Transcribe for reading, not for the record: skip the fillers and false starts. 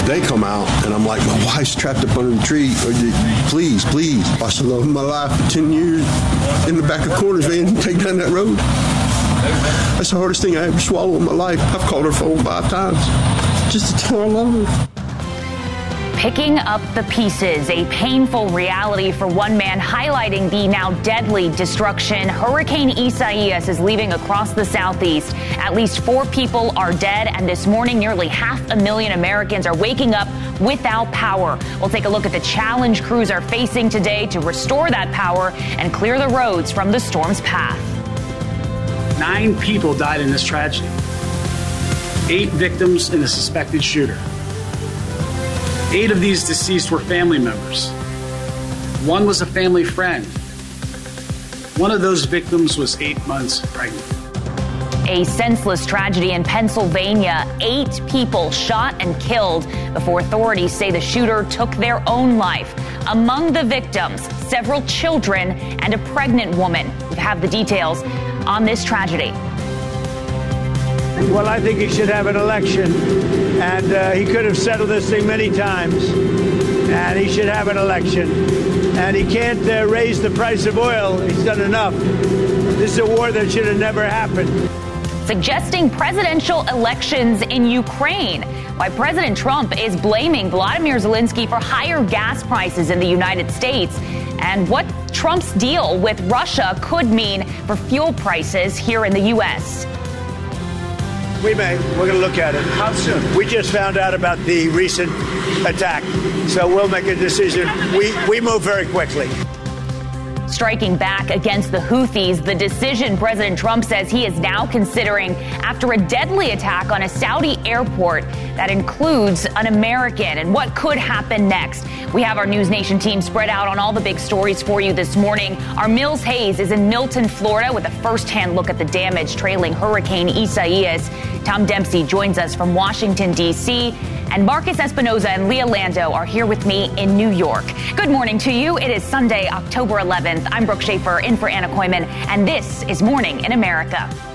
They come out, and I'm like, my wife's trapped up under the tree. Please. I said, love my life for 10 years in the back of Corners van, take down that road. That's the hardest thing I ever swallowed in my life. I've called her 4 or 5 times just to tell her I love her. Picking up the pieces, a painful reality for one man, highlighting the now deadly destruction. Hurricane Isaias is leaving across the southeast. At least 4 people are dead, and this morning nearly 500,000 Americans are waking up without power. We'll take a look at the challenge crews are facing today to restore that power and clear the roads from the storm's path. 9 people died in this tragedy. 8 victims and a suspected shooter. 8 of these deceased were family members. 1 was a family friend. One of those victims was 8 months pregnant. A senseless tragedy in Pennsylvania. 8 people shot and killed before authorities say the shooter took their own life. Among the victims, several children and a pregnant woman. We have the details on this tragedy. Well, I think he should have an election, and he could have settled this thing many times, and he should have an election. And he can't raise the price of oil. He's done enough. This is a war that should have never happened. Suggesting presidential elections in Ukraine. Why President Trump is blaming Vladimir Zelensky for higher gas prices in the United States, and what Trump's deal with Russia could mean for fuel prices here in the U.S. We're going to look at it. How soon? We just found out about the recent attack, so we'll make a decision. We move very quickly. Striking back against the Houthis, the decision President Trump says he is now considering after a deadly attack on a Saudi airport that includes an American, and what could happen next. We have our News Nation team spread out on all the big stories for you this morning. Our Mills Hayes is in Milton, Florida, with a first-hand look at the damage trailing Hurricane Isaias. Tom Dempsey joins us from Washington, D.C., and Marcus Espinoza and Leah Lando are here with me in New York. Good morning to you. It is Sunday, October 11th. I'm Brooke Schaefer in for Anna Koyman, and this is Morning in America.